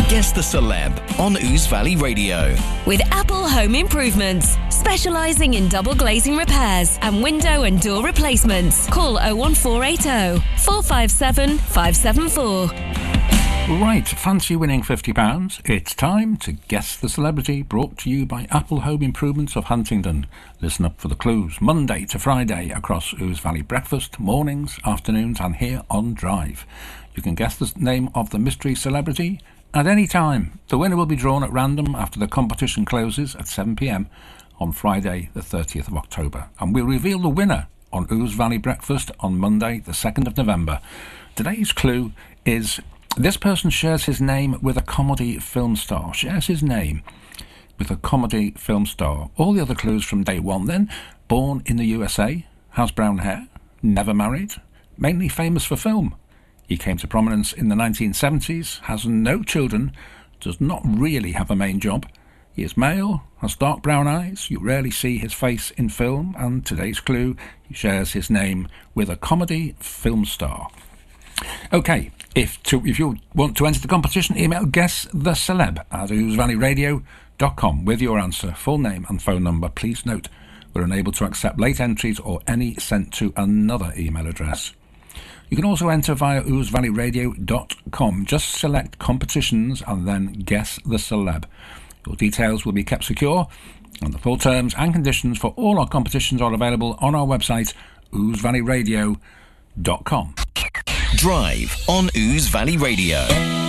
Guess the Celeb on Ouse Valley Radio. With Apple Home Improvements, specialising in double glazing repairs and window and door replacements. Call 01480 457 574. Right, fancy winning £50? It's time to Guess the Celebrity, brought to you by Apple Home Improvements of Huntingdon. Listen up for the clues, Monday to Friday across Ouse Valley breakfast, mornings, afternoons and here on Drive. You can guess the name of the mystery celebrity at any time. The winner will be drawn at random after the competition closes at 7 p.m. on Friday the 30th of October. And we'll reveal the winner on Ouse Valley breakfast on Monday the 2nd of November. Today's clue is... this person shares his name with a comedy film star. Shares his name with a comedy film star. All the other clues from day one then. Born in the USA, has brown hair, never married, mainly famous for film. He came to prominence in the 1970s, has no children, does not really have a main job. He is male, has dark brown eyes, you rarely see his face in film, and today's clue, he shares his name with a comedy film star. OK, if you want to enter the competition, email guesstheceleb@ousevalleyradio.com with your answer, full name and phone number. Please note, we're unable to accept late entries or any sent to another email address. You can also enter via ousevalleyradio.com. Just select competitions and then Guess the Celeb. Your details will be kept secure, and the full terms and conditions for all our competitions are available on our website, ousevalleyradio.com. Drive on Ouse Valley Radio.